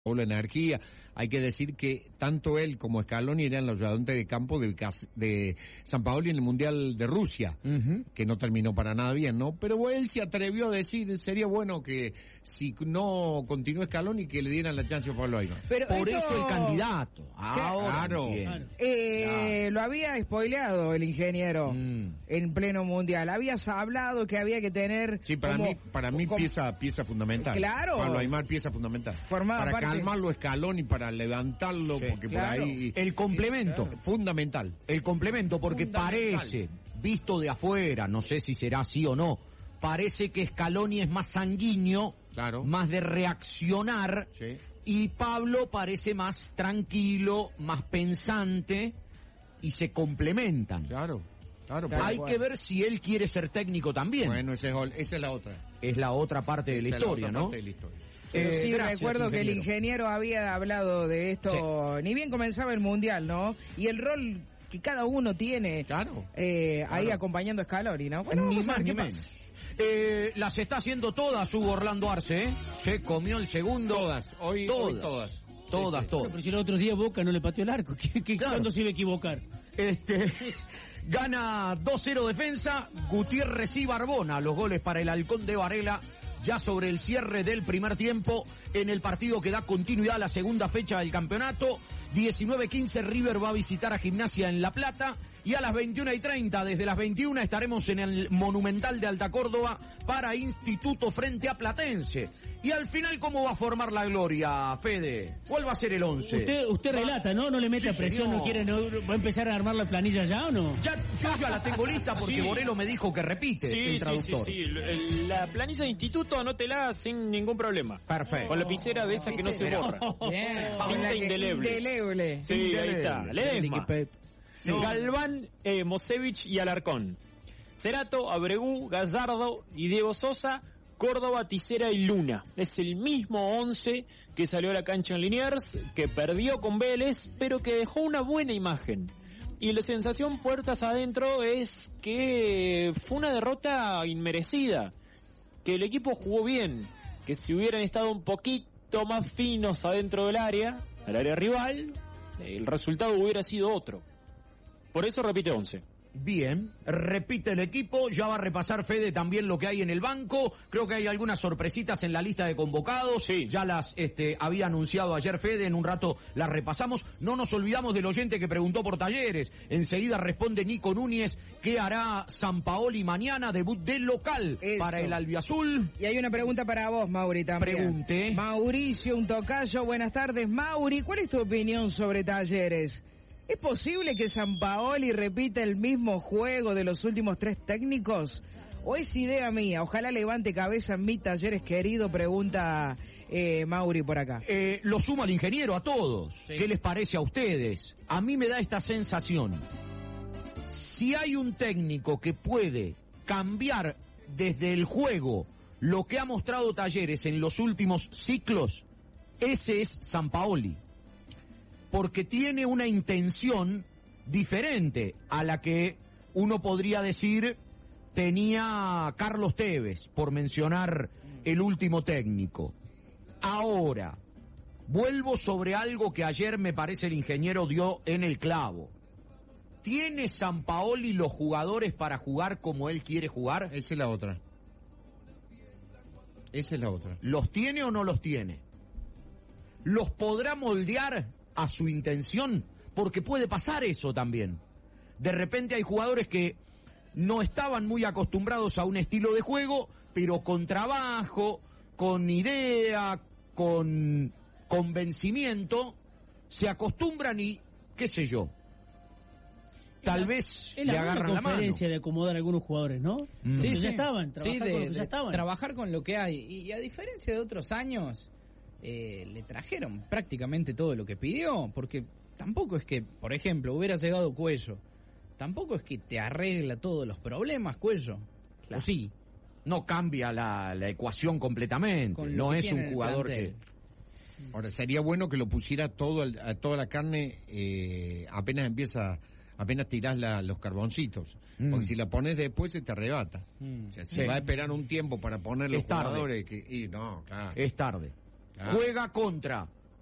o la energía. Hay que decir que tanto él como Scaloni eran los ayudantes de campo de Sampaoli en el Mundial de Rusia, que no terminó para nada bien, ¿no? Pero él se atrevió a decir, sería bueno que si no continúa Scaloni, que le dieran la chance a Pablo Aimar. Pero por esto... eso el candidato. Ahora claro. Lo había spoileado el ingeniero en pleno Mundial. Habías hablado que había que tener... Sí, para mí pieza fundamental. Claro. Pablo Aimar, pieza fundamental. Formaba para parte... calmarlo Scaloni, para levantarlo, sí, porque claro. por ahí... El complemento. Fundamental. El complemento, porque parece, visto de afuera, no sé si será así o no, parece que Scaloni es más sanguíneo, claro, más de reaccionar, sí, y Pablo parece más tranquilo, más pensante, y se complementan. Claro. Hay que ver si él quiere ser técnico también. Bueno, esa es la otra. Es la otra parte de la historia, ¿no? Pero sí, gracias, recuerdo que el ingeniero había hablado de esto, ni bien comenzaba el Mundial, ¿no? Y el rol que cada uno tiene, claro, ahí acompañando a Scaloni, ¿no? Bueno, ni más ni menos. Las está haciendo todas Hugo Orlando Arce, se comió el segundo. Todas. Todas. Pero si los otros días Boca no le pateó el arco, Claro. ¿cuándo se iba a equivocar? Gana 2-0 Defensa, Gutiérrez y Barbona, los goles para el Halcón de Varela, ya sobre el cierre del primer tiempo, en el partido que da continuidad a la segunda fecha del campeonato. 19:15 River va a visitar a Gimnasia en La Plata, y a las 21:30, desde las 21, estaremos en el Monumental de Alta Córdoba para Instituto frente a Platense. Y al final, ¿cómo va a formar la gloria, Fede? ¿Cuál va a ser el 11? Usted relata, ¿no? No le mete presión, señor. ¿Va a empezar a armar la planilla ya o no? Yo ya la tengo lista porque Sí. Borelo me dijo que repite el traductor. Sí. La planilla de instituto, anótela sin ningún problema. Perfecto. Con lapicera de esa que no se borra. Bien. Tinta indeleble. Sí, ahí está. Ledesma, Galván, Mosevich y Alarcón. Cerato, Abregú, Gallardo y Diego Sosa, Córdoba, Tisera y Luna. Es el mismo 11 que salió a la cancha en Liniers, que perdió con Vélez, pero que dejó una buena imagen. Y la sensación puertas adentro es que fue una derrota inmerecida, que el equipo jugó bien, que si hubieran estado un poquito más finos adentro del área rival, el resultado hubiera sido otro. Por eso repite 11. Bien, repite el equipo, ya va a repasar Fede también lo que hay en el banco. Creo que hay algunas sorpresitas en la lista de convocados, sí. Ya las había anunciado ayer Fede, en un rato las repasamos. No nos olvidamos del oyente que preguntó por Talleres. Enseguida responde Nico Núñez, ¿qué hará Sampaoli mañana? Debut del local para el albiazul. Y hay una pregunta para vos, Mauri, también. Pregunte. Mauricio, un tocayo, buenas tardes. Mauri, ¿cuál es tu opinión sobre Talleres? ¿Es posible que Sampaoli repita el mismo juego de los últimos 3 técnicos? ¿O es idea mía? Ojalá levante cabeza en mi Talleres querido, pregunta Mauri por acá. Lo sumo al ingeniero, a todos. Sí. ¿Qué les parece a ustedes? A mí me da esta sensación. Si hay un técnico que puede cambiar desde el juego lo que ha mostrado Talleres en los últimos ciclos, ese es Sampaoli. Porque tiene una intención diferente a la que uno podría decir tenía Carlos Tevez, por mencionar el último técnico. Ahora, vuelvo sobre algo que ayer me parece el ingeniero dio en el clavo. ¿Tiene Sampaoli los jugadores para jugar como él quiere jugar? Esa es la otra. ¿Los tiene o no los tiene? ¿Los podrá moldear a su intención? Porque puede pasar eso también. De repente hay jugadores que no estaban muy acostumbrados a un estilo de juego, pero con trabajo, con idea, con convencimiento, se acostumbran y, qué sé yo, tal vez le agarran la mano. Es la conferencia de acomodar a algunos jugadores, ¿no? Sí, ya estaban, ya estaban. Trabajar con lo que hay. Y a diferencia de otros años, le trajeron prácticamente todo lo que pidió, porque tampoco es que, por ejemplo, hubiera llegado Cuello, tampoco es que te arregla todos los problemas, Cuello. Claro. ¿O sí? No cambia la ecuación completamente, no es un jugador que... Ahora, sería bueno que lo pusiera toda la carne apenas tirás los carboncitos, porque si la pones después se te arrebata. O sea, si va a esperar un tiempo para poner los jugadores no, claro. Es tarde. Juega contra